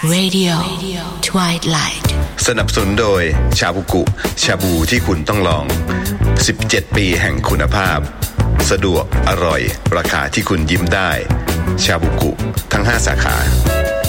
Radio Twilight สนับสนุนโดยชาบูกุชาบูที่คุณต้องลอง17ปีแห่งคุณภาพสะดวกอร่อยราคาที่คุณยิ้มได้ชาบูกุทั้ง5สาขา